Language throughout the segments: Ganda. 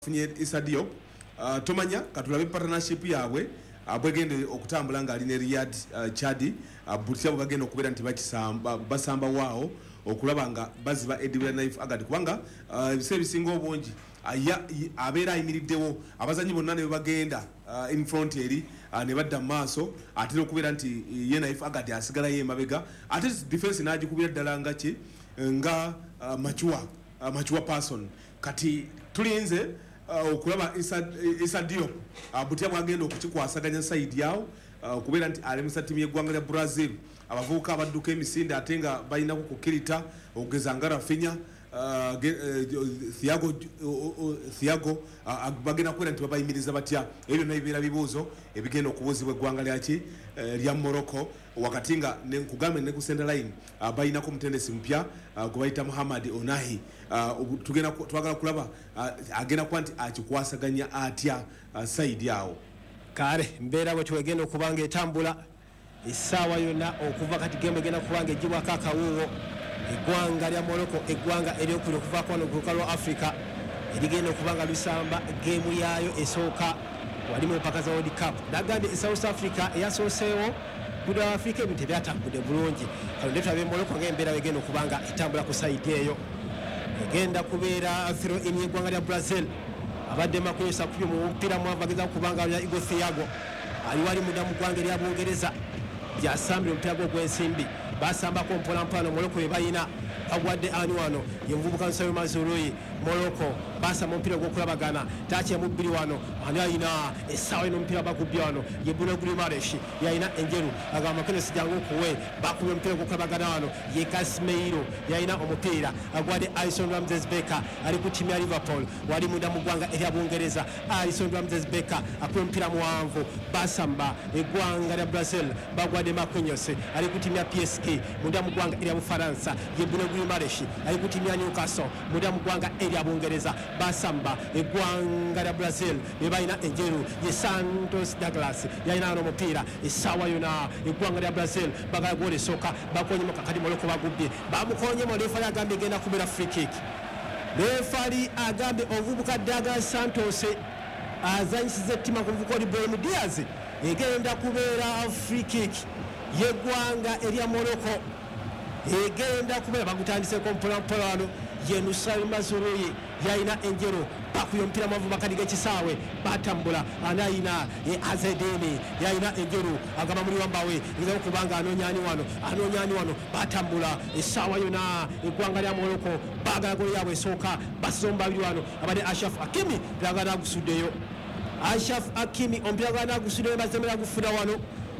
funye Issa Diop tomanya katulabe partnership yaabwe abwegende okutambula nga ali ne Riyadh Chad butya bagenda okubeera nti basamba waawo okulaba nga baziba Edwin Knife agati kubanga ebise bisinga obungi abeera ayimiriddewo abazanyi bonna ne bagenda in front eri ne badda maaso ate okubeera nti ye Knife agati asigala ye mabega ate defense n'agikubira ddala nga mature person kati tulinze okulaba Issa Diop butya bwagenda okukikwasaganya side yawo okubeera nti alemesa timu y'eggwanga lya Brazil abavubuka abadduka emisinde ate nga balinako kukirita okugeza nga Rafinha Thiago bagenda kubeera nti babayimiriza batya ebyo nabibeera bibuuzo ebigenda okubuuzibwa eggwanga lya Morocco wakati nga nkugambe ne ku center line balinako omutendesi mpya gwe bayita Muhammad Onahi twagala kulaba agenda kuba nti akikwasaganya atya side yawo kale mbeera bwe twegenda okubanga etambula essaawa yonna okuva kati gemu egenda kubanga egibwako akawuuwo eggwanga lya Morocco eggwanga eryokubiri okuvaako wano ku lukalu lwa Africa erigenda okubanga lusamba gemu yaayo esooka wali mu mpaka za World Cup nagambye South Africa eyasooseewo kuda wa Africa ebintu tebyatambudde bulungi kale ndeeta Morocco ng'embeera egenda okubanga etambula ku side eyo egenda kubeera throw in y'eggwanga lya Brazil abadde makwesa kubi mu mpira mwavu ageza okubanga ya Igor Thiago ali wali mudda mu ggwanga erya Bungereza byasambira omupira gw'ensimbi basambako mpolampola no Morocco yebayina agwadde ani wano yemuvubuka Nsalo Mazurui Morocco basamba omupira gw'okulabagana tachi emubbiri wano ani ayina essaawa eno omupira bagubbya wano ye Bruno Guimaraes yayina enjeru agamba kene sijangu okuwe bakubye omupira gw'okulabagana wano ye Casemiro yayina omupiira agwadde Alisson Ramsey Becker ali ku timu ya Liverpool wali munda mu ggwanga erya Bungereza Alisson Ramsey Becker akuba omupira muwanvu basamba eggwanga lya Brazil bagwadde Marquinhos ali ku timu ya PSG munda mu ggwanga erya Bufaransa ye Bruno Guimaraes ali ku timu ya Newcastle munda mu ggwanga erya Bungereza basamba eggwanga lya Brazil bebayina enjeru ye Santos Douglas yayina omupiira essaawa yona eggwanga lya Brazil bagala gole soka bakonyemo kakati Morocco bagubbye bamukonyemo lefali agambye egenda kubeera free kick lefali agambye ovubuka Douglas Santos azanyisiza ettima ku muvubuka Brahim Diaz egenda kubeera free kick yeggwanga erya Morocco egenda kubeera bagutandiseko mpolampola wano ye Nsalo Mazurui yayina enjero bakuyo mpira mwavu makadi g'ekisaawe batambula anayina Azedini yayina enjero agamba muli wambawe ngeza okubanga anoonyani wano batambula essaawa yona eggwanga lya Morocco baagala golo yaabwe esooka basomba babiri wano abadde Ashraf Hakimi piragana agusuddeyo Ashraf Hakimi omupira gwana agusuddeyo bazemera gufuna wano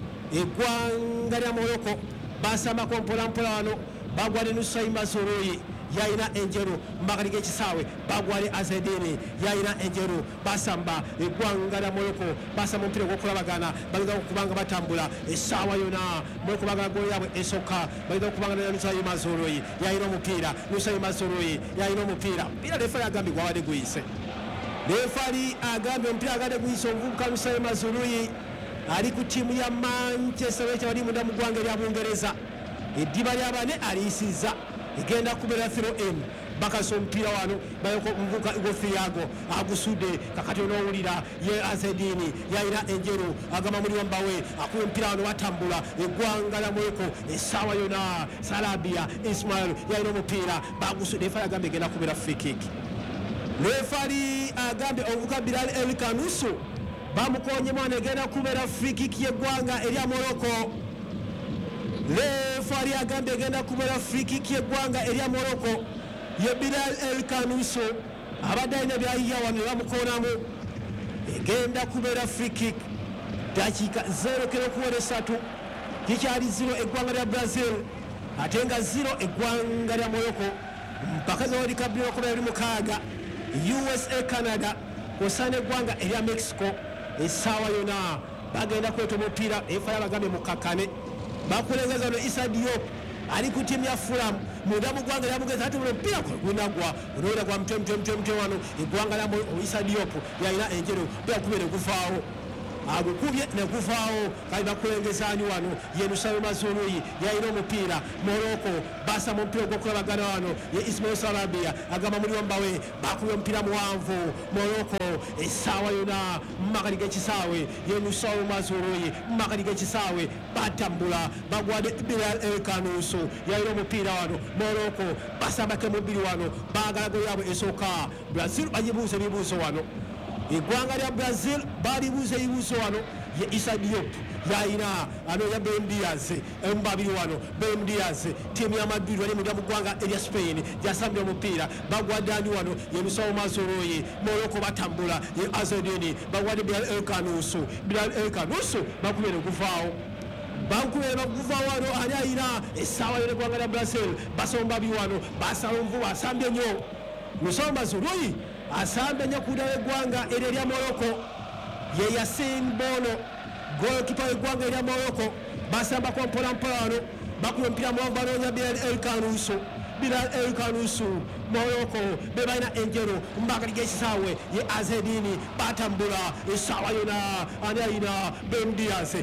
eggwanga lya Morocco basambako mpolampola wano bagwadde Nsalo Mazurui yayina enjeru mbakali g'ekisaawe bagwale Azedini yayina enjeru basamba eggwanga lya Morocco basamba omupira gw'okulabagana bageza okubanga batambula essaawa yona Morocco bagala golo yaabwe esooka bageza okubanga na Nsalo Mazurui yayina omupiira Nsalo Mazurui yayina omupiira mpira lefali agambye gwabadde guyise lefali agambye omupiira agadde guyise omuvubuka Nsalo Mazurui ali ku tiimu ya Manchester United bali munda mu ggwanga erya Bungereza eddiba ly'abane aliyisizza egenda kubeera throw in bakasa omupiira wano bayoko omuvubuka Igor Thiago agusudde kakati onoowulira ye Azedini yayina enjeru agamba muli wambawe akuba omupiira wano batambula eggwanga lya Morocco essaawa yona Sarabia Ismail yayina omupiira bagusudde lefali agambye egenda kubeera free kick lefali agambye omuvubuka Bilal El Kanusu bamukonyemu wano egenda kubeera free kick y'eggwanga erya Morocco lefali agambye egenda kubeera free kick y'eggwanga erya Morocco ye Bilal El Kanusu abadde alina byayiya wano ne bamukonamu egenda kubeera free kick dakiika 0:3 kikyali 0 eggwanga lya Brazil ate nga 0 eggwanga lya Morocco mpaka za World Cup 2026 USA Canada kosana eggwanga erya Mexico essaawa yona bagenda kweta omupiira efala bagambye mukakkane bakulengeza no Issa Diop ali ku timu ya Fulham munda mu ggwanga lya Bungereza ate omupiira gunagwa onoera gwa mutwe wano eggwanga lya Issa Diop yayina enjeru byakubeera guvaawo agukubye ne guvaawo kali bakulengezanyi wano yenusayo mazuluyi yalina omupiira Morocco basamba omupiira ogwokulabagana wano ye Ismail Sarabia agamba muli wambawe bakubye omupiira muwanvu Morocco essaawa yona mumakati g'ekisaawe yenusayo mazuluyi mumakati g'ekisaawe batambula bagwadde Bilal Elkanusu yalina omupiira wano Morocco basambake mubiri wano baagalago yabwe esooka Brazil bagibuuza ebibuuzo wano eggwanga lya Brazil balibuuza ebibuuzo wano ye Issa Diop yayina ano ya Ben Diaz embabiri wano Ben Diaz tiimu ya Madrid wali mu ggwanga erya Spain gyasambye omupiira bagwaddani wano ye Musawo Mazoroyi Morocco batambula ye Azedini bagwadde Bilal Elkanusu bakubere okuvaawo bankubere bakuvaawo wano ani ayina essaawa y'eggwanga lya Brazil basomba biwano basala omuvuba asambye nnyo Musawo Mazoroyi asambye nnyo kudala eggwanga eryo erya Morocco ye Yassine Bono goalkeeper w'eggwanga erya Morocco basamba kwa mpolampola wano bakuba omupiira muwanvu banoonya Bilal Elkanusu Morocco be balina enjero mumakati g'ekisaawe ye Azedini batambula essaawa yona ani ayina Ben Diaz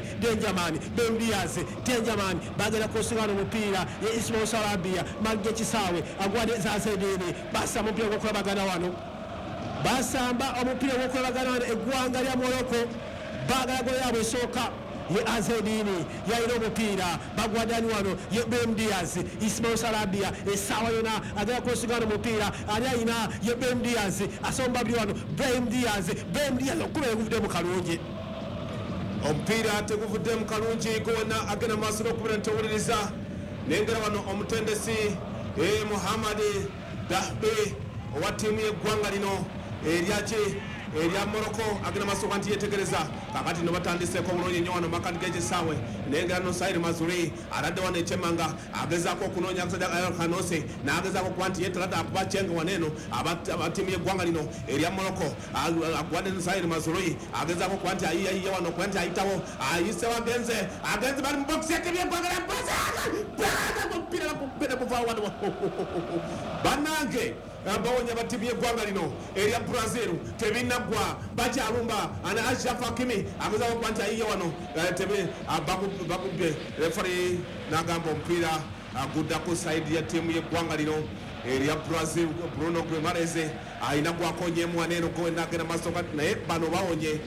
Denjaman bagenda kusiŋana omupiira ye Ismail Sarabia makati g'ekisaawe agwadde Azedini basamba omupiira gw'okulabagana wano basamba omupiira gw'okulabagana wano eggwanga lya Morocco bagalago yaabwe esooka ye Azedini yalina omupiira bagwadani wano ye Ben Diaz Ismail Sarabia essaawa yona agenda kusigana omupiira ani ayina ye Ben Diaz asomba biri wano Ben Diaz okubera guvudde mu kalungi omupiira teguvudde mu kalungi gona agenda maaso n'okubera ntowuliriza nengera wano omutendesi Muhammad Dahbe owa ttiimu y'eggwanga lino erya Morocco agenda maaso nti yetegereza kakati no batandiseko bulungi nnyo wano makati g'ekisaawe nengera no Saidi Mazuri aradde wano ekyemmanga agezaako okunoonya Elkanose n'agezaako okuba nti yetalada akuba cenga waneeno abatiimu y'eggwanga lino erya Morocco agwadde no Saidi Mazuri agezaako okuba nti ayiye wano okuba nti ayitawo ayisewo agenze bali mu bokisi y'ettiimu y'eggwanga lya omupiira bakubere kuvaawo wano bannange bawonya batiimu y'eggwanga lino erya Brazil tebinaggwa bakyalumba ana Ashraf Hakimi agezaako okuba nti ayiye wano bakubye refari n'agamba omupiira aguddako saidi ya ttiimu y'eggwanga lino erya Brazil Bruno Guimarães ayina gwakonyemu waneeno gowe nagenda maaso naye bano bawonye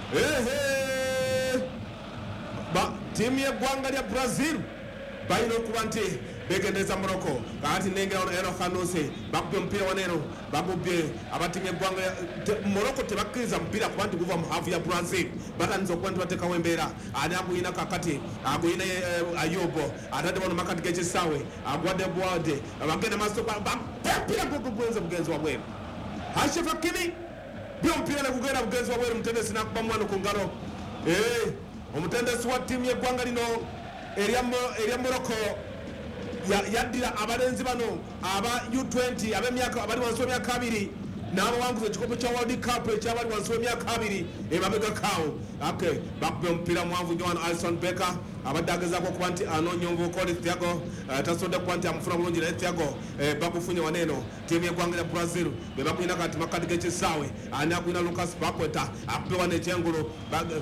ttiimu y'eggwanga lya Brazil balina okuba nti begendeza Morocco kakati nengera ono Elkanuse bakubye omupiira waneeno bagubye abatiimu y'eggwanga Morocco tebakkiriza mupiira kuba nti guva mu haafu ya Brazil batandise okuba nti bateekawo embeera ani aguyina kakati aguyina Ayobo atadde wano makati g'ekisaawe agwadde Bwade bagenda maaso bapiira bugenzi wabweru Ashraf Hakimi byomupiira negugenda bugenzi wabweru omutendesi nakubamu wano ku ngalo omutendesi wa ttiimu y'eggwanga lino erya Morocco yaddira abalenzi bano aba U20 ab'emyaka abali wansi w'emyaka 2 n'abawanguza ekikopo kya World Cup ekyabali wansi w'emyaka 2 emabegakaawo bakubye omupiira muwanvu nnyo wano Alisson Becker abadde agezaako okuba nti anoonya omuvubuka oli Thiago tasobodde okuba nti amufuna bulungi naye Thiago bagufunye waneeno ttiimu y'eggwanga lya Brazil be bagulina kati makati g'ekisaawe ani agulina Lucas Paqueta akube wano ekyengulu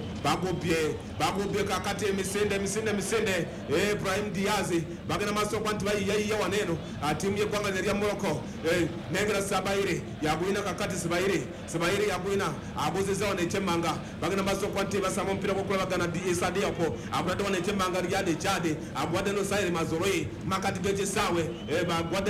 bagubye kakati emisinde Brahim Diaz bagenda maaso okuba nti bayiyayiya waneeno ttiimu y'eggwanga lya Morocco nengera Sabaire yagulina kakati Sibaire yagulina aguzizza wano ekyemmanga bagenda maaso okuba nti basamba omupiira gw'okulabagana Issa Diop agwadde wano ekyemmanga Riyad Chad agwadde no Saidi Mazoroyi makati g'ekisaawe bagwadde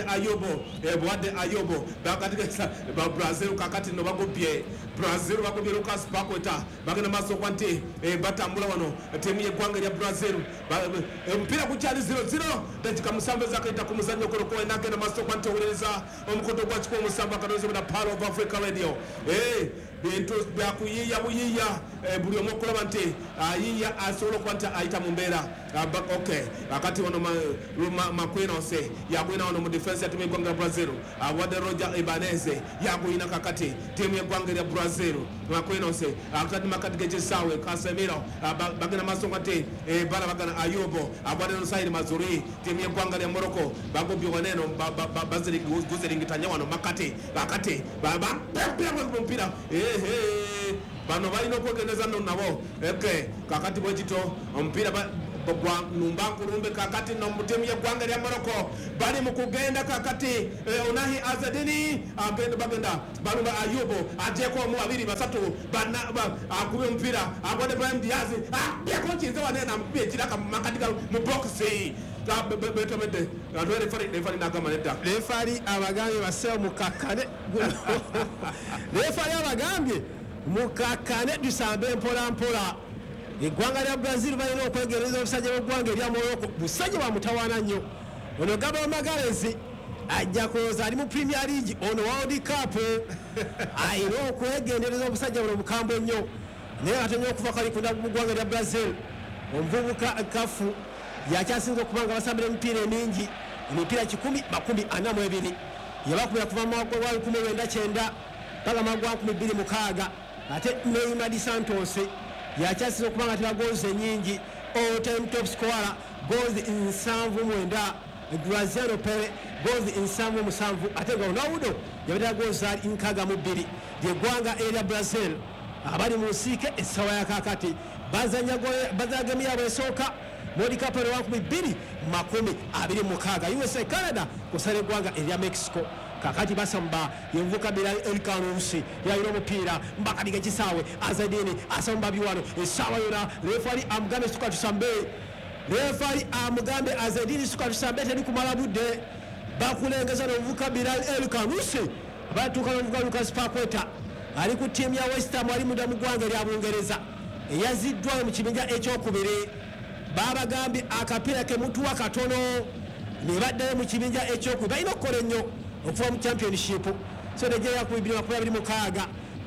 Ayobo bakati Brazil kakati no bagubye Lucas Paqueta bagenda maaso okuba nti batambula wano ttiimu y'eggwanga lya Brazil omupiira gukyali 0-0 dakika 7 ezakayita ku muzannyo golokowe nagenda maaso okuba nti owuliriza omukoto gwa 17 akatozebwa Power of Africa Radio bintu byakuyiiya buyiiya buli omu okulaba nti ayiiya asobola okuba nti ayita mu mbeera akati wano Maquinose yagwina wano mu defense ya ttiimu y'eggwanga lya Brazil awadde Roger Ibanez yagwina kakati ttiimu y'eggwanga lya Brazil Maquinose akati makati g'ekisaawe Casemiro bagenda maaso nga nti balabagana Ayobo agwadde no Saidi Mazuri ttiimu y'eggwanga lya Morocco bagubye waneeno guziringitanya wano makati kakati bampira omupiira bano balina okwegendeza nno nabo kakati bwekito omupiira gwa numbankulumbe kakati nomutimu yeggwanga lya Morocco bali mu kugenda kakati Onahi Azedini bagenda balumba Ayubu ajeeko omu babiri basatu akubye omupiira agwade Brahim Diaz yako kinze wanena mupira ekiraka makati mu boxi betomedde refari nagamba nedda refari abagambye baseewo mukakkane refari abagambye mukakkane tusambe mpolampola eggwanga lya Brazil balina okwegereza obusajja bw'eggwanga erya Morocco busajja bwamutawaana nnyo ono Gabriel Magalhaes ajja kuloza ali mu Premier League ono World Cup ayina okwegendereza obusajja buno bukambwe nnyo naye ate nnyo okuva kali kunda mu ggwanga lya Brazil omuvubuka kafu yakyasinza okuba nga basambira emipiira emingi emipiira 142 yabakubira kuva mu mwaka gwa 1999 paka mu mwaka gwa 2006 ate Neymar dos Santos yakyasinza okuba nga tebagonze nyingi all time top scorer goals 79 Graziano Pele goals 77 ate nga Ronaldo yabadde goals 62 ly'eggwanga erya Brazil abali mu nsiike essaawa ya kakati bazanya gemu yaabwe esooka World Cup ya 2026 USA Canada kusala eggwanga erya Mexico kakati basamba yenvuka Bilal Elkanousi yayina omupiira mbakadiga kisaawe Azedini asamba biwano essaawa yona refari amugambe suka tusambe refari amugambe Azedini suka tusambe teri kumala budde bakulengeza n'omuvuka Bilal Elkanousi batuuka n'omuvuka Lucas Paqueta ali ku ttiimu ya West Ham ali munda mu ggwanga erya Bungereza eyaziddwayo mu kibinja ekyokubiri babagambye akapiira ke mutuwa katono ne baddayo mu kibinja ekyokubiri balina okukola ennyo okuva mu championship so Nigeria ku 2026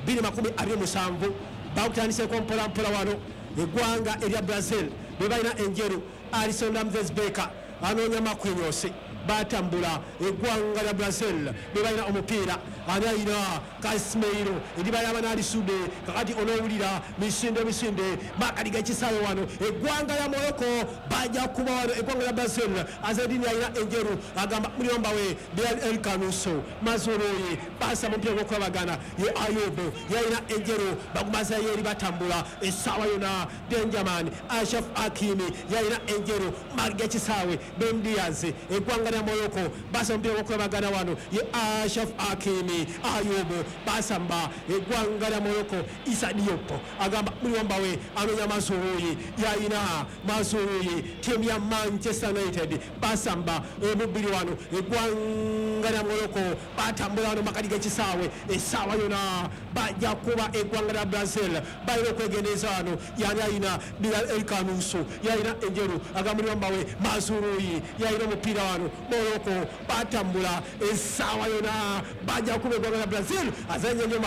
2027 bakutandiseko mpolampola wano eggwanga erya Brazil be balina enjeru Alisson Ramsey-Becker anoonya makwenyose batambula eggwanga lya Brazil be balina omupiira anayina Casemiro edibayaba nalisude kakati onowulira misinde makaliga ekisaawe wano eggwanga lya Morocco bajja kuba wano eggwanga lya Brazil Azedini alina enjeru agamba muliyomba we Bilal Elkanousi Mazoroye basa mupiira gwokulabagana ye Ayubu yalina enjeru bagumaza yeri batambula essaawa yona Benjamin Ashraf Hakimi yalina enjeru makaliga ekisaawe Ben Diaz eggwanga lya Morocco basa mupiira gwokulabagana wano ye Ashraf Hakimi Ayubu basamba eggwanga lya Morocco Issa Diop agamba muliyomba we anonya Mazoroye yalina Mazoroye tiimu ya Manchester United basamba omubiri wano eggwanga lya Morocco batambula wano makati g'ekisaawe essaawa yona bajja kuba eggwanga lya Brazil balina okwegendeeza wano yani alina Bilal Elkanousi yalina enjeru agamba muliyomba we Mazoroye yalina omupiira wano Morocco batambula essaawa yona bajja kuba eggwanga lya Brazil azanye nnyo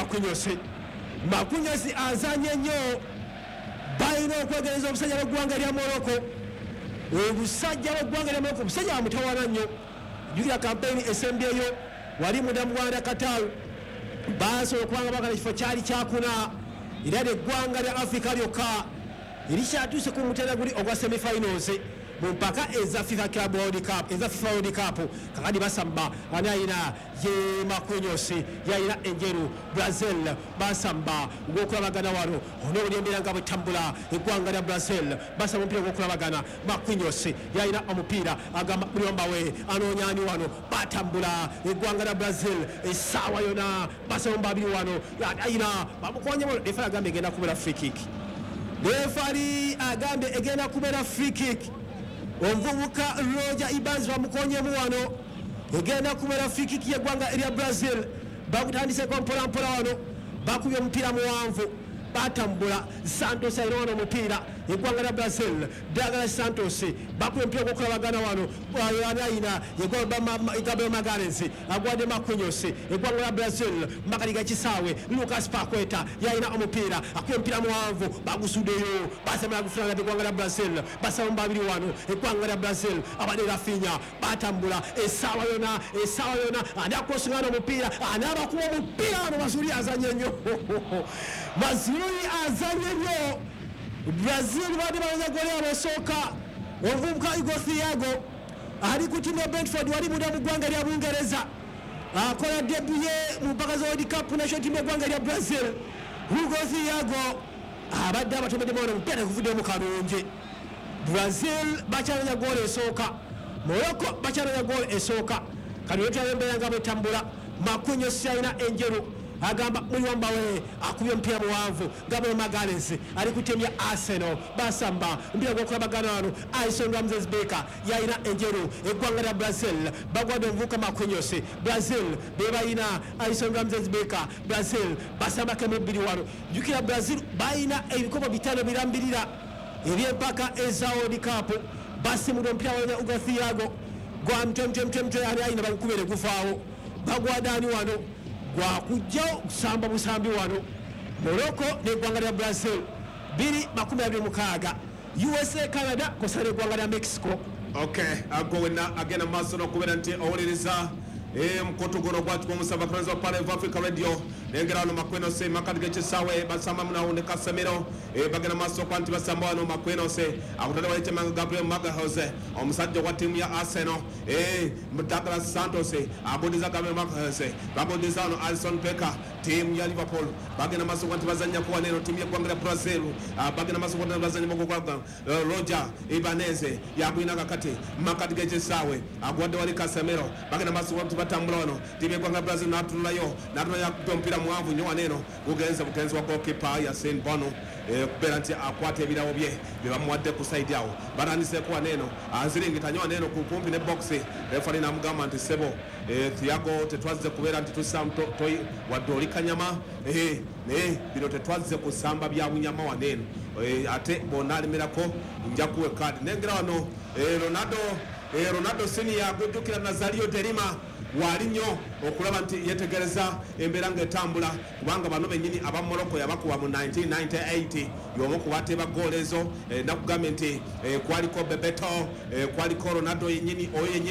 Makunyasi azanye nnyo balina okwegereza obusajja bw'eggwanga lya Morocco obusajja bw'eggwanga lya Morocco obusajja bamutawaana nnyo jukira kampeyini esembyeyo wali munda mu Rwanda Qatar basobola okubanga bakala kifo kyali kyakuna era eggwanga lya Africa lyokka erikyatuuse ku mutendera guli ogwa semifinals mu mpaka eza FIFA Club World Cup eza FIFA World Cup kakati basamba ani ayina ye Makunyosi yayina enjeru Brazil basamba gwokulabagana wano onowuli embeera nga bwetambula eggwanga lya Brazil basamba omupiira gwokulabagana Makunyosi yayina omupiira agamba muliyomba we anoonyani wano batambula eggwanga lya Brazil essaawa yona basamba babiri wano ayina bamukonyemu refari agambye egenda kubeera free kick refari agambye egenda kubeera free kick omuvubuka Roger Ibanez bamukonyemu wano egenda kubeera free kick y'eggwanga erya Brazil bakutandiseko mpolampola wano bakubye omupiira muwanvu batambula Santos alina wano omupiira eggwanga lya Brazil Douglas Santos bakubye omupiira gwokulabagana wano ayina Gabriel Magalhaes agwadde Makunyosi eggwanga lya Brazil makali g'ekisaawe Lucas Paqueta yalina omupiira akubye omupiira muwanvu bagusuddeyo basamala gufuna eggwanga lya Brazil basaba mu babiri wano eggwanga lya Brazil abadde Rafinha batambula essaawa yona ani akosingana omupiira ani abakuba omupiira wano Mazuri azanye nnyo Mazuri azanye nnyo Brazil bade bawoza goli yabo esooka omuvubuka Igor Thiago ali ku ttiimu ya Brentford wali munda mu ggwanga lya Bungereza akola debuye mu mpaka za World Cup national team y'eggwanga lya Brazil Hugo Thiago abadde abatomedde mwana mupira kuvuddemu kalungi. Brazil bakyalanya goal esooka, Morocco bakyalanya goal esooka. Kano yetwalembera nga bwetambula Makunyo Saina Enjeru agamba Muyomba we akubye omupiira muwanvu. Gabriel Magalhaes ali kutemya Arsenal basamba mpira gwokulabagana wano. Alison Ramses Baker yayina Enjeru eggwanga lya Brazil bagwadde omuvubuka Makunyosi. Brazil bebayina Alison Ramses Baker. Brazil basambako emubbiri wano. Jukira Brazil bayina ebikopo 5 birambirira ebyempaka eza World Cup. Basimula omupiira wa Hugo Thiago gwa mtemtemtemte ali ayina bakubere gufaawo bagwadani wano gwakujjawo kusamba busambi wano. Morocco n'eggwanga lya Brazil 226. USA Canada kosala eggwanga lya Mexico. Okay, agowena agenda maaso n'okubeera nti owuliriza mukoto guno gwatuka omusaba wa Pale Africa Radio nengera wano Makwenose makati g'ekisaawe basamba munawo ne Casemiro bagenda maaso kwa nti basamba wano Makwenose akutale walikemanga Gabriel Magalhaes omusajja wa ttiimu ya Arsenal Douglas Santos agondeza Gabriel Magalhaes bagondeza wano Alisson Becker ttiimu ya Liverpool bagenda maaso kwa nti bazannya kuwa neno ttiimu y'eggwanga lya Brazil bagenda maaso kwa nti bazannya mukokwaga Roger Ibanez yagwina kakati makati g'ekisaawe agwadde wali Casemiro bagenda maaso kwa nti batambula wano ttiimu y'eggwanga lya Brazil n'atululayo omupiira muwanvu nnyo waneeno bugenzi wa goalkeeper Yassine Bono kubeera nti akwata ebirawo bye bamuwadde ku saidi awo batandiseeko waneeno aziringita nnyo waneeno kumpi ne boxi refali n'amugamba nti sebo Thiago tetwazze kubeera nti tussa toyi wadde oli kanyama naye bino tetwazze kusamba bya bunyama waneeno ate bonna alimirako nja kuwa kaadi nengera wano Ronaldo Senior agujjukira Nazario de Lima wali nnyo okulaba nti yetegereza embeera ng'etambula kubanga bano bennyini aba Morocco yabakuba mu 1998 y'omu ku bateeba goolo ezo nakugambye nti kwaliko Bebeto kwaliko Ronaldo yennyini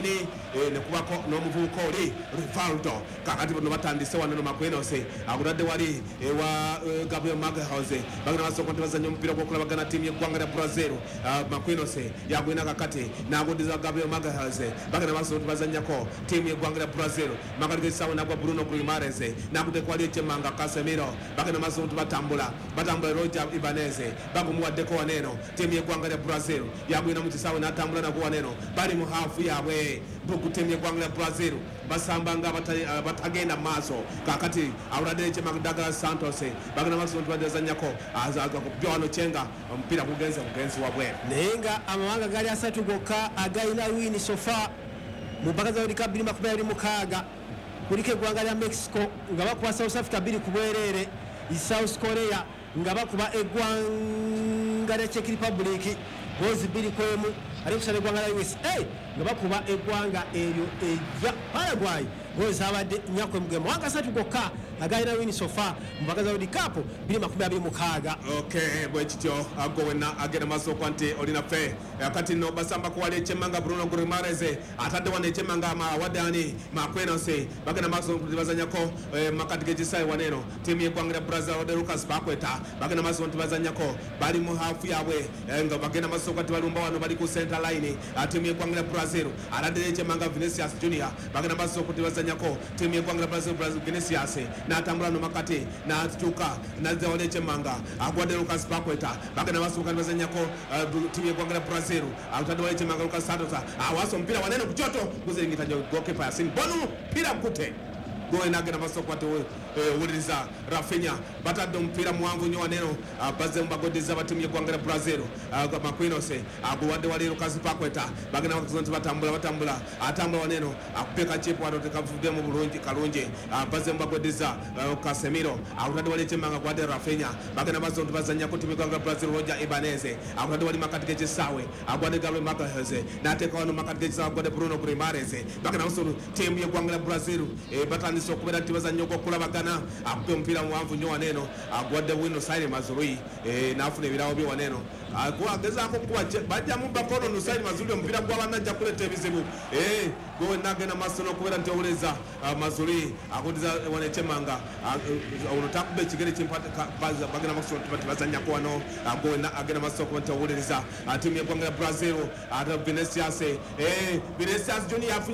ne kubako n'omuvubuka oli Rivaldo kakati bano batandise wano Makwenose agutadde wali ewa Gabriel Magalhaes bagenda basooka nti bazannya omupiira gw'okulabagana ttiimu y'eggwanga lya Brazil Makwenose yagwina kakati n'agondeza Gabriel Magalhaes bagenda basooka nti bazannyako ttiimu y'eggwanga lya Brazil makati g'ekisaawe nagwa Bruno Guimaraes n'agudde kwali ekyemmanga Casemiro bagenda basooka nti batambula Roger Ibanez bagumuwaddeko waneeno ttiimu y'eggwanga lya Brazil yagwina mu kisaawe n'atambula nagwo waneeno bali mu haafu yaabwe ttiimu y'eggwanga lya Brazil basamba nga batagenda maaso kakati awuladde ekyemmanga Douglas Santos bagenda basooka nti bazannyako byo wano kyenga omupiira gugenzi wabweru naye nga amawanga gali 3 gokka agayina wini sofa mu mpaka za World Cup 2026 kuliko eggwanga lya Mexico nga bakuba South Africa 2 ku bwereere, South Korea nga bakuba eggwanga lya Czech Republic gozi 2-1 ali kusala eggwanga lya USA nga bakuba eggwanga eryo eya Paraguay gozi abadde nnyako emugemo wanga 3 gokka agayina wini sofa mu mpaka za World Cup 2026. Okay, bwekityo agowena agenda maaso kwa nti olina ffe kati no basamba kuwali ekyemmanga Bruno Guimaraes atadde wano ekyemmanga awadani Makwenose bagenda maaso nti bazannyako makati g'ekisaawe waneeno ttiimu y'eggwanga lya Brazil wadde Lucas Paqueta bagenda maaso nti bazannyako bali mu haafu yaabwe nga bagenda maaso kati balumba wano bali ku center line ttiimu y'eggwanga lya Brazil atadde ekyemmanga Vinicius Junior bagenda maaso nti bazannyako ttiimu y'eggwanga lya Brazil Vinicius n'atambula no makati n'atuuka n'azza wali ekyemmanga agwadde Lucas Paqueta bagenda maaso kati bazannyako ttiimu y'eggwanga lya Brazil atadde wali ekyemmanga Lucas Santos awasa omupiira waneeno ku kyoto guziringita goalkeeper Yassine Bono mpira gute goena agenda maaso kwate wuliriza Rafinha batadde omupiira muwanvu nnyo waneeno bazze mubagodeza batiimu y'eggwanga lya Brazil Makwenose aguwadde wali Lucas Paqueta bagenda nti batambula atambula waneeno akupye kakipu wano tekavuddemu bulungi kalungi bazze mubagodeza Casemiro akutadde wali ekyemmanga gwadde Rafinha bagenda maaso nti bazannyako ttiimu y'eggwanga lya Brazil Roger Ibanez akutadde wali makati g'ekisaawe agwadde Gabriel Magalhaes n'ateeka wano makati g'ekisaawe agwadde Bruno Guimaraes bagenda maaso ttiimu y'eggwanga lya Brazil batandise okubeera nti bazannya okwokulabagana akupye omupiira muwanvu nnyo waneeno agwadde wino Saini Mazrui n'afuna ebirawo bye waneeno agezaako kuba bajjamu bakono Nusaini Mazrui omupiira gw'abanna ajja kuleeta ebizibu gowena agenda maaso n'okubeera nti owuliriza Mazrui akundiza wano ekyemmanga ono takuba ekigere bagenda maaso nti bazannyako wano gowena agenda maaso okuba nti owuliriza ttiimu y'eggwanga lya Brazil ate Vinicius Junior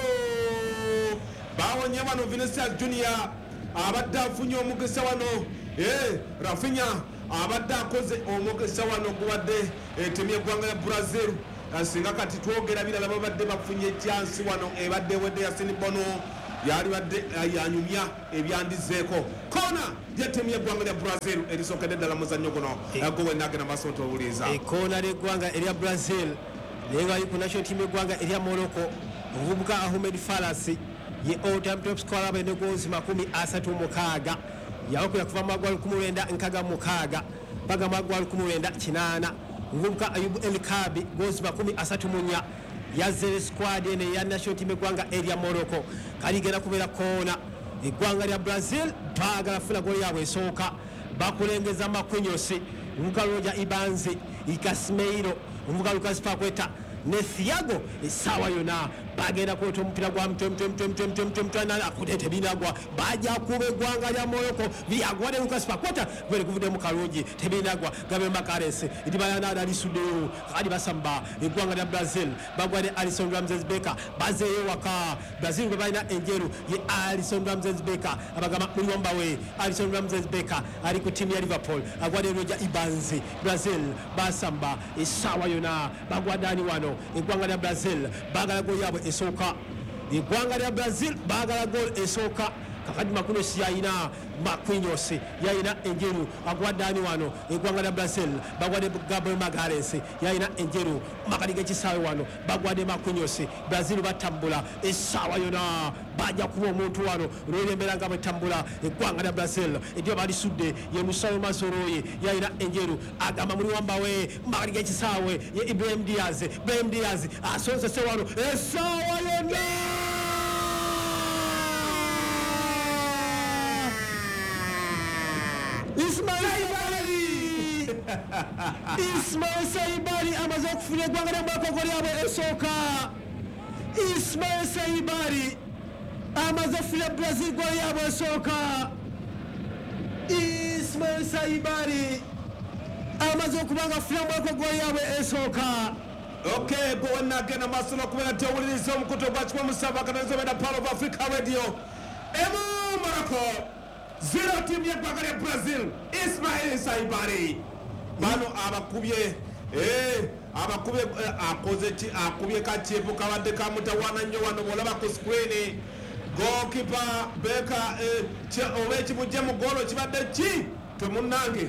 bawonye wano Vinicius Junior abadde afunye omukisa wano Rafinha abadde akoze omukisa wano ogubadde temi eggwanga ya Brazil singa kati twogera birala babadde bafunye chansi wano ebadde wedde ya Sinibono yali badde yanyumya ebyandizeeko kona yetemi eggwanga lya Brazil erisokedde ddala muzannyo guno agowe nagenda maaso ntowuliza ekona ly'eggwanga erya Brazil naye nga ali ku national team eggwanga erya Morocco omuvubuka Ahmed Falasi ye all time top scorer abadde goals 36 yawakwira kuva mu magwalo 1966 mpaka magwalo 1980 omuvubuka Ayubu El Kabi goals 34 yazze squad ene ya national team eggwanga erya Morocco kaligenda kubeera kona eggwanga lya Brazil baagala funa goli yaabwe esooka bakulengeza Makunyosi omuvubuka Roger Ibanzi Ikasimeiro omuvubuka Lucas Paqueta ne Thiago essaawa yonna bagenda kwota omupiira gwa akudete binagwa bajja kuba eggwanga lya Morocco byagwadde Lucas Paqueta bere kuvuddemu kalungi tebinagwa Gabriel Magalhaes ndibayanada alisuddeyo kadi basamba eggwanga lya Brazil bagwadde Alisson Ramses Becker bazeeyo waka Brazil bwe balina enjeru ye Alisson Ramses Becker abagamba muliyomba we Alisson Ramses Becker ali ku timu ya Liverpool agwadde Roger Ibanzi Brazil basamba essaawa yonna bagwadde ani wano eggwanga lya Brazil bagala goli yabwe esooka eggwanga lya Brazil bagala gol esooka kakati Makunyosi yayina Makunyosi yayina enjeru agwadde ani wano eggwanga lya Brazil bagwadde Gabriel Magalhaes yayina enjeru makati g'ekisaawe wano bagwadde Makunyosi Brazil batambula essaawa yonna bajja kuba omuntu wano olw'embeera nga bwetambula eggwanga lya Brazil eddiba balisudde ye Musayo Masoroye yayina enjeru agamba muli wamba we makati g'ekisaawe ye Ibrahim Diaz asozese wano essaawa yonna Ismail Saibari amaze okufuna eggwanga lya Morocco lyabwe esooka Ismail Saibari amaze okufuna Brazil goli yabwe esooka Ismail Saibari amaze okuba nga afuna Morocco goli yabwe esooka Okay, gwe nagenda maaso n'okubeera tewuliriza omukutu gwa 17 akatanzobera Power of Africa Radio emu Morocco 0 team y'eggwanga lya Brazil Ismail Saibari bano abakubye akoze ki akubye kakipu kabadde kamutawana nnyo wano bw'olaba ku screen goalkeeper Becker oba ekimujje mu goolo kibadde ki temunnange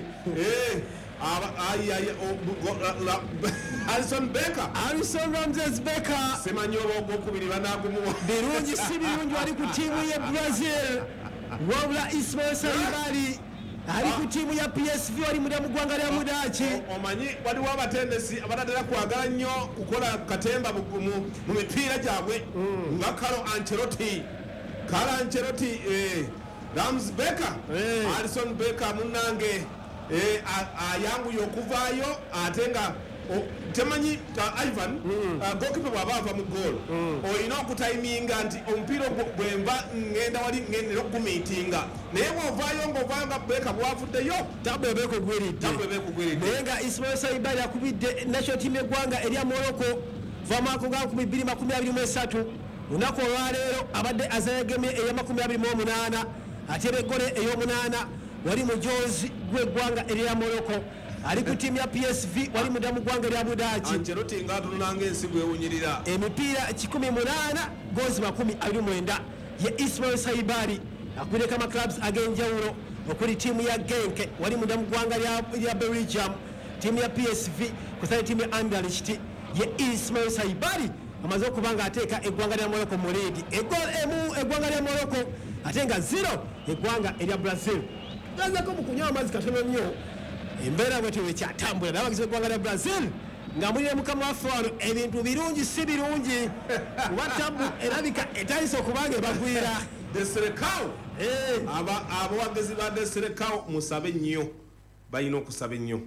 Alisson Ramses Becker simanyi oba ogwokubiri banagumuwa birungi si birungi wali ku tiimu ye Brazil wabula Ismail Saibari ali ku tiimu ya PSV wali mu ggwanga lya Mudaaki omanyi waliwo abatendesi abatatera kwagala nnyo kukola katemba mu mipiira gyabwe nga Carlo Ancelotti Ramses Becker Alisson Becker munnange ayanguye okuvaayo ate nga temanyi Ivan goalkeeper bw'aba ava mu goal olina okutayiminga nti omupiira bwenva ngenda wali ngendera okugumiitinga naye bw'ovaayo nga Becker bwavuddeyo tabwebeko gweridde naye nga Ismail Saibari akubidde national team eggwanga erya Morocco va mwaka ga 2023 lunaku olwaleero abadde azayagemye eya 28 ate eggole ey'omunaana wali mujozi gw'eggwanga erya Morocco ali ku tiimu ya PSV wali mudda mu ggwanga lya Mudaaki Ancelotti ng'atunulanga ensi bwewunyirira emipiira 18 goozi 29 ye Ismail Saibari akuleka amaclubs ag'enjawulo okuli tiimu ya Genk wali mudda mu ggwanga lya Belgium tiimu ya PSV kusale tiimu ya Anderlecht ye Ismail Saibari amaze okuba nga ateeka eggwanga lya Morocco mu leedi eggolo emu eggwanga lya Morocco ate nga 0 eggwanga erya Brazil gazako mu kunywa amazzi katono nnyo embeera bwetyo wekyatambula nabagize eggwanga lya Brazil nga mulire mukama waffe wano ebintu birungi si birungi kuba tabu erabika etayise okubanga ebagwira Deserekao abawagizi ba Deserekao musabe nnyo balina okusaba ennyo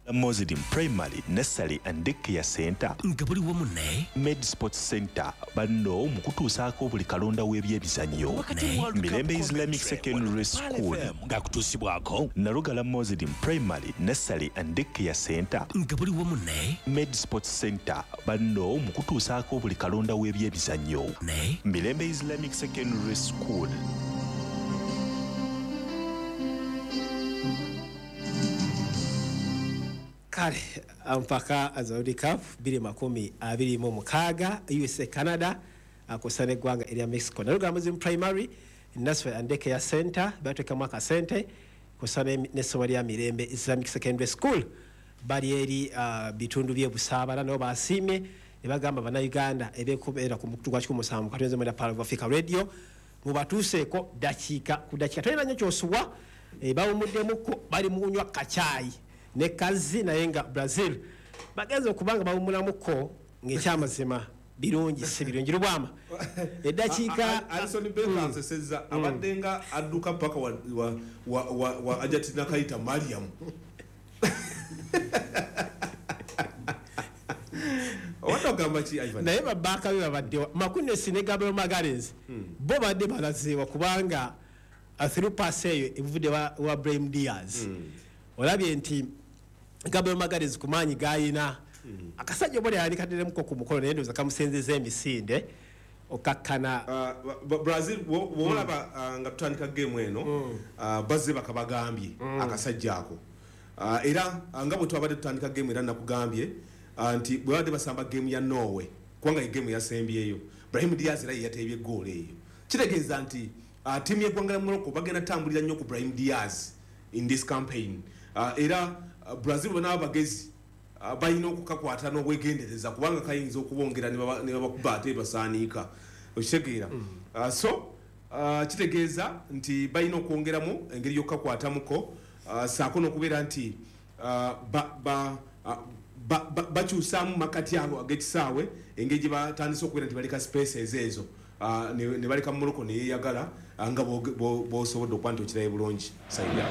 Mozidim Primary, Nursery and Daycare Center. Ngabuli wamune. Med Sports Center. Bano mukutuusaako buli kalonda w'ebyemizannyo. Mirembe Islamic Secondary School. Gakutuusibwako. Narugala Mozidim Primary, Nursery and Daycare Center. Ngabuli wamune. Med Sports Center. Bano mukutuusaako buli kalonda w'ebyemizannyo. Mirembe Islamic Secondary School. Kale mpaka Azaudi Cup 2026 USA Canada akusane gwanga area Mexico naruga Mozidim Primary Nursery and Daycare Center batweka mwaka sente kusane n'essomero lya Mirembe Islamic Secondary School bali eri bitundu bye busabala no basime nebagamba bana Uganda ebekubeera ku mutugwa kikumusamba katonze mu Power of Africa Radio mubatuseeko dakika ku dakika tolina nnyo kyosuwa bawumuddemuko bali munywa kachayi ne kazi naye nga Brazil bagenze okubanga bawumulamuko ng'ekyamazima birungi si birungi lubwama eddakiika Alison Beckers sezza abadde nga adduka paka wa Argentina kayita Mariam watogamba ki Ivan naye babaka be babadde makune Senegal Magalhaes bo badde balazeewa kubanga through pass eyo evudde wa Brahim Diaz olabye nti Gabriel Magalhaes kumanyi gayina akasajja bole ali kadderemuko ku mukolo naye ndoza kamusenzeza emisinde okakkana Brazil wolaba nga tutandika game eno bazze bakabagambye akasajja ako era nga bwe twabadde tutandika game era nakugambye nti bwe badde basamba game ya Norway kubanga game yasembyeyo Brahim Diaz era yatebye goal eyo kitegeeza nti timu y'eggwanga lya Morocco bagenda tambulira nnyo ku Brahim Diaz in this campaign era Brazil bana bagezi bayina okukakwata n'obwegendereza kubanga kayinza okubongera ne babakuba ate basaanika okitegeera so kitegeeza nti bayina okwongeramu engeri y'okukakwatamuko saako n'okubeera nti bakyusaamu makati ago ag'ekisaawe engeri gye batandise okubeera nti baleka spaces ezo ne baleka Morocco ne yeeyagala nga bw'osobodde okuba nti okirayo bulungi sayira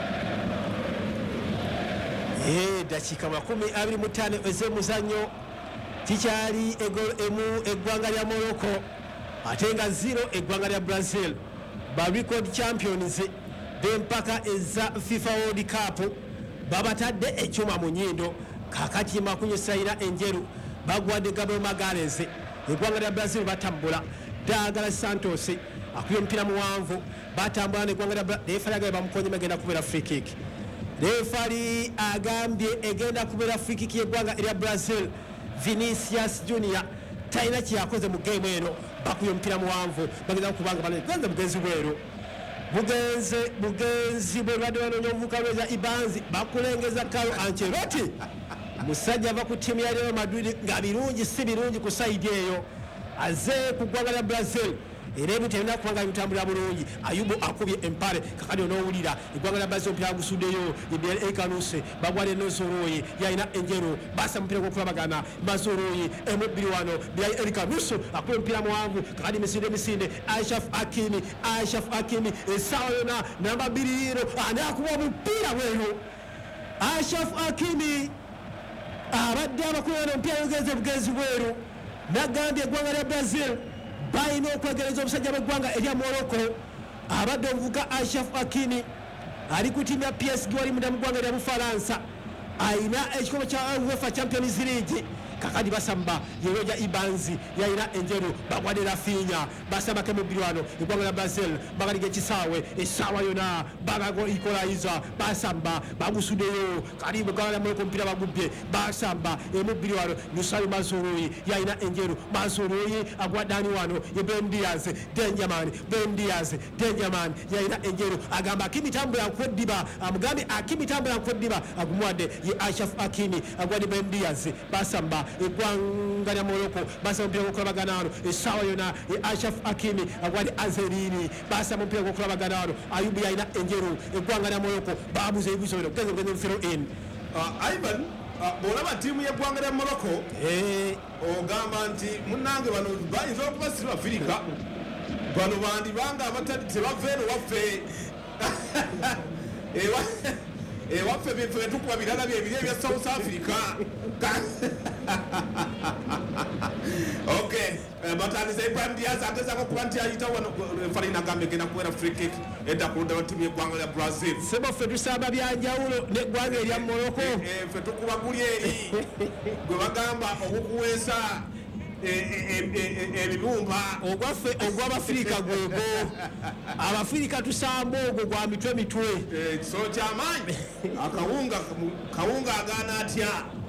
dakika 25 ez'emuzannyo kikyali eggwanga lya Morocco ate nga 0 eggwanga lya Brazil ba record champions b'empaka eza FIFA World Cup babatadde ekyuma mu nnyindo kakati makunyesayira enjeru bagwadde Gabriel Magalhaes eggwanga lya Brazil batambula Douglas Santos akuye mpira muwanvu batambula n'eggwanga lya refari agambye bamukonye bagenda kubeera free kick refari agambye egenda kubeera free kick y'eggwanga erya Brazil Vinicius Junior talina kyakoze mu game eno bakuye mpira muwanvu bagenda kubanga banagenze bugenzi bweru bugenzi bwe badde banoonya omuvubuka lweza Ibanzi bakulengeza Carlo Ancelotti musajja ava ku ttiimu ya Real Madrid nga birungi si birungi ku sayidi eyo aze ku ggwanga lya Brazil era ebintu ebirina kubanga bitambulira bulungi Ayubu akubye empale kakati onoowulira eggwanga lya Brazil omupiira gusuddeyo Ibel Ekanuse bagwala Nosoroyi yalina enjeru basa mupiira gw'okulabagana Mazoroyi emubbiri wano Bilal Elkanusu akubye omupiira muwanvu kakati misinde Ashraf Hakimi essaawa yona namba 2 ani akuba omupiira bweru Ashraf Hakimi abadde abakulira omupiira yogenze bugenzi bweru nagambye eggwanga lya Brazil bayina okwegereza omusajja bw'eggwanga erya Morocco abadde omuvuga Ashraf Hakimi ali ku ttiimu ya PSG wali munda mu ggwanga erya Bufalansa ayina ekikombe kya UEFA Champions League kakati basamba yeroja Ibanzi yalina enjeru bagwadde Rafinha basamba kemubbiri wano eggwanga lya Brazil bagaliga ekisaawe essaawa yona bagago equalizer basamba bagusuddeyo kali eggwanga lya Morocco omupiira bagubbye basamba emubbiri wano Nusayo Mazoroyi yalina enjeru Mazoroyi agwadde ani wano Brahim Diaz Denjaman yalina enjeru agamba Hakimi tambula nkweddiba amugambye Hakimi tambula nkweddiba agumuwadde ye Ashraf Hakimi agwadde Brahim Diaz basamba eggwanga lya Morocco basamba omupiira gw'okulabagana wano essaawa yona Ashraf Hakimi agwadde Azerini basamba omupiira gw'okulabagana wano Ayubu yalina enjeru eggwanga lya Morocco babuza ebibuzo bino kugenza obugenzi mufero in Ivan bw'olaba ttiimu y'eggwanga lya Morocco ogamba nti munnange bano bayinza okuba si Bafirika bano bandibanga abatali tebava eno waffe waffe biffe tukuba birala byebiri ebya South Africa. Okay, batandise Ibrahim Diaz atezako kuba nti ayita wano Farina Gambe gena kuwera free kick edda kulunda wa timu y'eggwanga lya Brazil. Sebo ffe tusamba byanjawulo n'eggwanga erya Morocco. Ffe tukuba guli eri gwe bagamba okukuweesa ebibumba ogwaffe ogw'Abafirika gwego. Abafirika tusamba ogwo gwa mitwe. Kisolo ky'amaanyi kawunga agaana atya.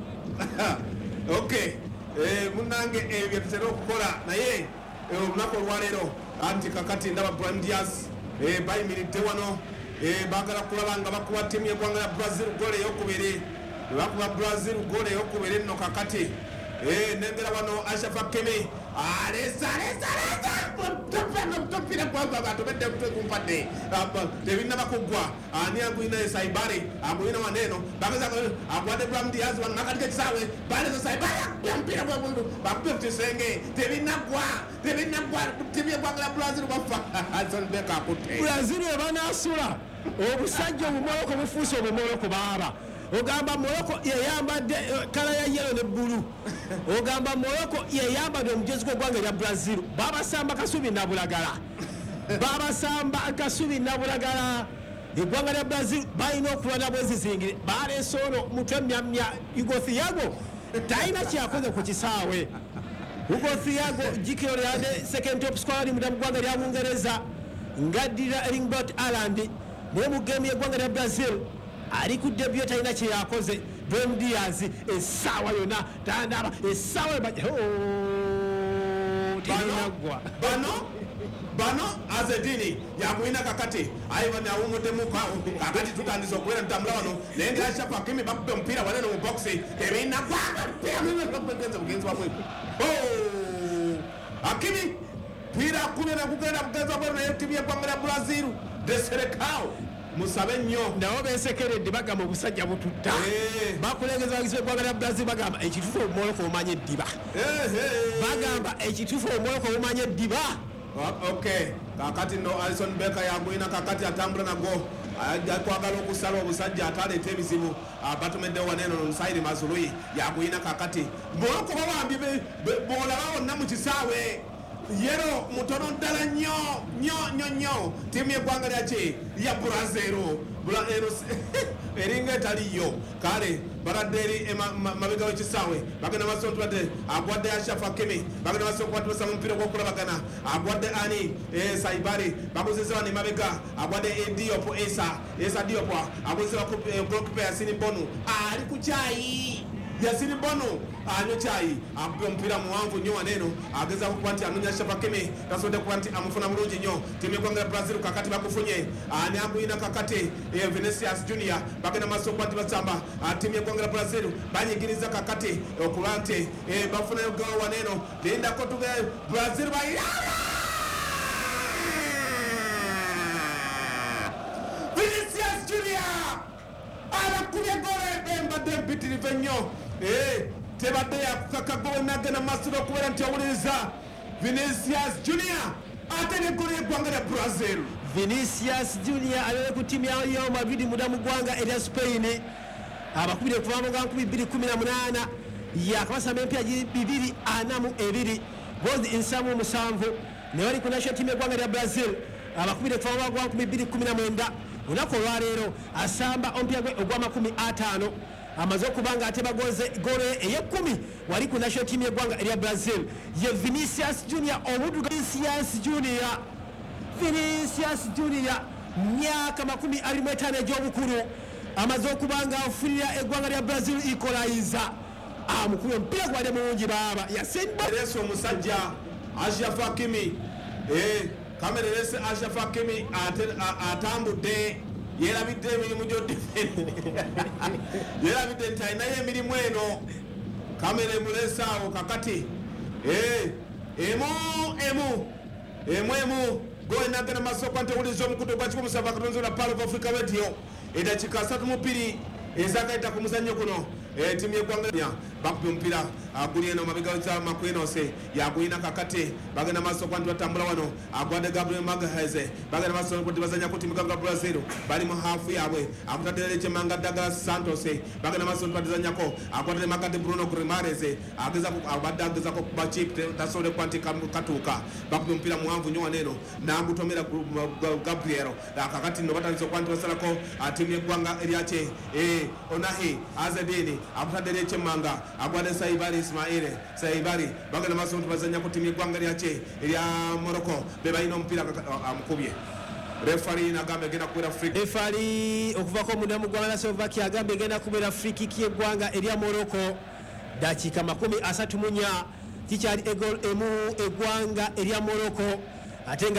Okay, munange ebyo tutera okukola naye olunaku olwaleero anti kakati ndaba Brahim Diaz bayimiridde wano baagala kulaba nga bakuba ttiimu y'eggwanga lya Brazil goal ey'okubiri. Bakuba Brazil goal ey'okubiri nno kakati nengera wano Ashraf Hakimi alesa topira kwanza gatobedde kutwe kumpadde tebinna bakugwa ani agwina Saibari agwina waneno bakaza agwade Brahim Diaz wan nakati kisaawe bale Saibari yampira kwa mundu bakupye kisenge tebinna gwa tibye kwa Brazil bafa Alson Becker akutte Brazil banasula obusajja obumoloko bufuuse obumoloko baaba. Ogamba Morocco yeyambadde kala ya yellow ne blue. Ogamba Morocco yeyambadde omujezi gw'eggwanga lya Brazil. Babasamba kasubi na bulagala. Eggwanga lya Brazil balina okulwana bwezizingire. Baleese ono mutwe myamya Hugo Thiago talina kyakoze ku kisaawe. Hugo Thiago jikiro lyade second top scorer mu ggwanga lya Bungereza ngaddira Erling Haaland ne mu game y'eggwanga lya Brazil. Ali ku debut talina kye yakoze. Brahim Diaz essaawa yonna tandaba essaawa bano Azedini yagwina kakati Ivan awumuddemu kakati tutandise okubeera ntambula wano naye nga Ashraf Hakimi bakubbe omupiira wanene mu boxi tebina bugenzi bwamwe Hakimi mpira kubera kugenda bugenzi bwamwe naye ttiimu y'eggwanga lya Brazil Deserekao musabe nnyo nabo beesekeredde bagamba obusajja bututta bakulengeza bagize eggwanga lya Brazil bagamba ekituufu omumoloko omanye eddiba bagamba ekituufu omumoloko omanye eddiba. Okay, kakati no Alson Becker yagwina kakati atambula nago akwagala okusala obusajja ataleeta ebizibu batumeddewo waneno Nsairi Mazrui yagwina kakati Morocco bawambi bolaba wonna mu kisaawe yero mutono ddala nnyo tiimu y'eggwanga lya Brazil eringa etaliyo kale baradde eri mabega w'ekisaawe bagenda maso ntubadde agwadde Ashraf Hakimi bagenda maso okukwatibasa mu mupiira gw'okulabagana agwadde ani Saibari bagozesa wano emabega agwadde Esa Diop agozesa goalkeeper Yassine Bonu ali ku kyayi Yassine Bonu anywa kyayi akuba omupiira muwanvu nnyo waneno agezaako kuba nti anonya Ashraf Hakimi tasobodde kuba nti amufuna bulungi nnyo tiimu y'eggwanga lya Brazil kakati bakufunye ani agwina kakati Vinicius Junior bagenda maaso okuba nti basamba tiimu y'eggwanga lya Brazil banyigiriza kakati okuba nti bafunayo gawo waneno lindako tuge Brazil bayiraba Vinicius Junior abakubye gole embadde mpitirive nnyo tebadde yakukakagowe nagenda masiro okubeera nti owuliriza Vinicius Junior ate neggolo y'eggwanga lya Brazil. Vinicius Junior alele ku ttiimu ya Real Madrid muda mu ggwanga erya Spain abakubire okuva mu 2018 yakabasamba empya 242 goals nsamu musanvu ne bali ku national team y'eggwanga lya Brazil abakubire okuva mu 2019 olunaku olwaleero asamba ompya gwe ogw'50 amaze okuba nga ate bagoze golo ey'ekumi wali ku national team y'eggwanga erya Brazil ye Vinicius Junior omudduga Vinicius Junior myaka 25 egy'obukulu amaze okuba nga afunira eggwanga lya Brazil equalizer amukubye omupiira gwadde mulungi baaba yasinbaerese omusajja Ashraf Hakimi kamererese Ashraf Hakimi atambudde yerabidde emirimu yerabidde nti alinayo emirimu eno kamera emulesaawo kakati emu goenagenda masoko ntewuliza omukutu gwa 17 katonzi la Palo of Africa Radio edakika 32 ezagaita ku muzannyo guno timu y'eggwanga bakuba omupiira guli eno mabega za Makwenose yaguyina kakati bagenda maaso kwanti batambula wano agwadde Gabriel Magalhaes bagenda maaso kuti bazanya ku timu ya Brazil bali mu hafu yaabwe akutadde Chemanga Douglas Santos bagenda maaso batizanyako agwadde Makati Bruno Grimares ageza ko kuba chip tasole kwanti katuuka bakuba omupiira muwanvu nnyo waneno nagutomera Gabriel kakati no batandise kwanti basalako timu y'eggwanga eryache Onahi Azedini akutadde Chemanga agwadde Saibari Ismail Saibari bagenda maaso bazanya ku timu y'eggwanga eryache erya Morocco bebalina omupiira amukubye refari nagambe genda kubera free refari okuvako mundamu gwanga Slovaki agambe genda kubera free kick y'eggwanga erya Morocco dakika 34 kikyali egol emu eggwanga erya Morocco atenga